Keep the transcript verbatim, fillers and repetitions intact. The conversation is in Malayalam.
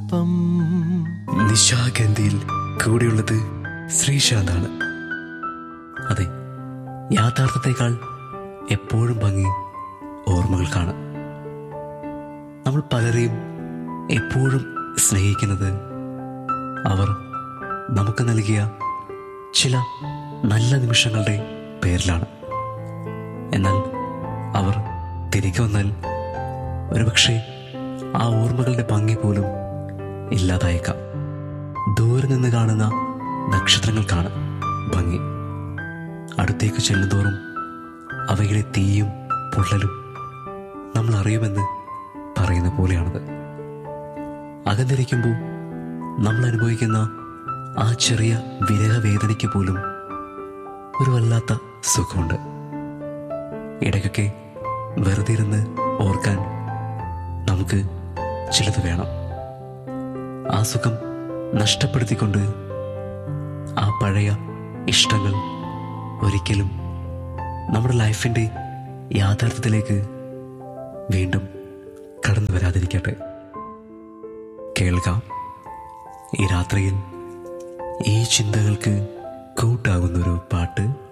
സ്വൽപ്പം നിശാഗന്ധിയിൽ കൂടെയുള്ളത് ശ്രീശാന്താണ്. അതെ, യാഥാർത്ഥ്യത്തെക്കാൾ എപ്പോഴും ഭംഗി ഓർമ്മകൾക്കാണ്. നമ്മൾ പലരെയും എപ്പോഴും സ്നേഹിക്കുന്നത് അവർ നമുക്ക് നൽകിയ ചില നല്ല നിമിഷങ്ങളുടെ പേരിലാണ്. എന്നാൽ അവർ തിരികെ വന്നാൽ ഒരുപക്ഷെ ആ ഓർമ്മകളുടെ ഭംഗി പോലും ഇല്ലാതായേക്കാം. ദൂരെ നിന്ന് കാണുന്ന നക്ഷത്രങ്ങൾക്കാണ് ഭംഗി. അടുത്തേക്ക് ചെല്ലുന്തോറും അവയുടെ തീയും പൊള്ളലും നമ്മൾ അറിയുമെന്ന് പറയുന്ന പോലെയാണത്. അകന്നിരിക്കുമ്പോൾ നമ്മൾ അനുഭവിക്കുന്ന ആ ചെറിയ വിരഹവേദനയ്ക്ക് പോലും ഒരു വല്ലാത്ത സുഖമുണ്ട്. ഇടയ്ക്കൊക്കെ വെറുതെ ഇരുന്ന് ഓർക്കാൻ നമുക്ക് ചിലത് വേണം. ആ സുഖം നഷ്ടപ്പെടുത്തിക്കൊണ്ട് ആ പഴയ ഇഷ്ടങ്ങൾ ഒരിക്കലും നമ്മുടെ ലൈഫിൻ്റെ യാഥാർത്ഥ്യത്തിലേക്ക് വീണ്ടും കടന്നു വരാതിരിക്കട്ടെ. കേൾക്കാം ഈ രാത്രിയിൽ ഈ ചിന്തകൾക്ക് കൂട്ടാകുന്നൊരു പാട്ട്.